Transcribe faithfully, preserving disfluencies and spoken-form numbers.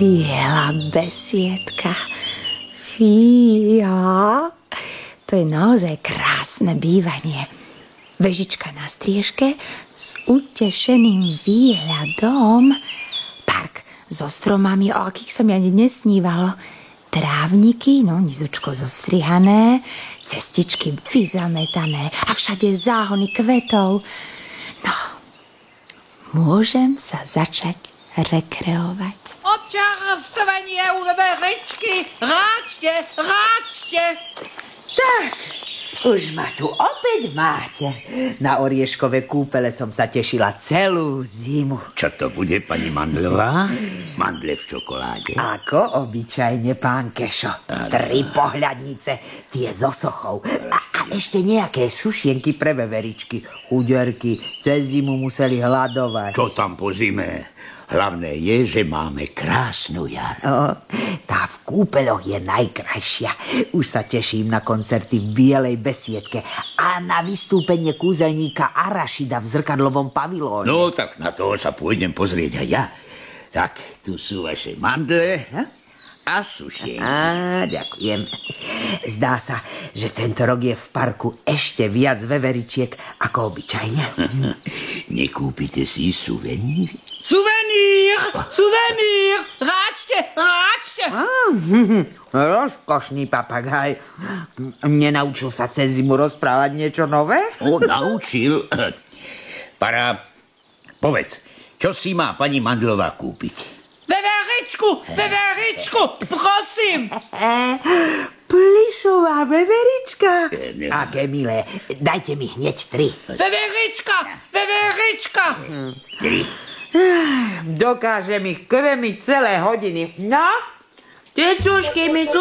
Biela besiedka. Fíja, to je naozaj krásne bývanie. Vežička na striežke s utešeným výhľadom. Park so stromami, o akých sa mi ani nesnívalo. Trávniky, no nizučko zostrihané, cestičky vyzametané a všade záhony kvetov. No, môžem sa začať rekreovať. Občerstvenie u veveričky, ráčte, ráčte. Tak, už ma tu opäť máte. Na orieškové kúpele som sa tešila celú zimu. Čo to bude, pani Mandlová? Mandle v čokoláde? Ako obyčajne, pán Kešo. Tri pohľadnice, tie so sochou. A, a ešte nejaké sušienky pre veveričky. Chuderky, cez zimu museli hladovať. Čo tam po zime? Hlavné je, že máme krásnu jar. O, tá v kúpeľoch je najkrajšia. Už sa teším na koncerty v Bielej besiedke a na vystúpenie kúzelníka Arašida v zrkadlovom pavilóne. No, tak na toho sa pôjdem pozrieť aj ja. Tak, tu sú vaše mandle a sušienky. Á, ďakujem. Zdá sa, že tento rok je v parku ešte viac veveričiek ako obyčajne. Nekúpite si suvenír? Suvenír, suvenír, ráčte, ráčte. Rozkošný papagaj. Nenaučil sa cez zimu rozprávať niečo nové? O, naučil. Para, povedz, čo si má pani Mandlová kúpiť? Veveričku, veveričku, prosím. Plišová veverička. Aké milé. Dajte mi hneď tri. Veverička, veverička. Tri. Dokážem ich krmiť celé hodiny. No, tie čušky mi tu